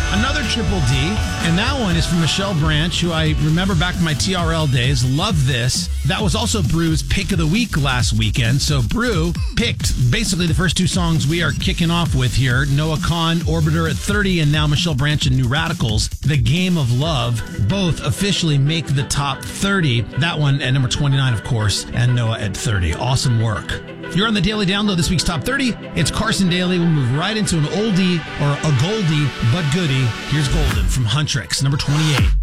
Another triple D, and that one is from Michelle Branch, who I remember back in my TRL days. Love this. That was also Brew's pick of the week last weekend. So Brew picked basically the first two songs we are kicking off with here. Noah Kahan, Orbiter at 30, and now Michelle Branch and New Radicals, The Game of Love. Both officially make the top 30. That one at number 29, of course, and Noah at 30. Awesome work. You're on the Daily Download, this week's Top 30. It's Carson Daly. We'll move right into an oldie or a goldie but goodie. Here's Golden from Huntrix, number 28.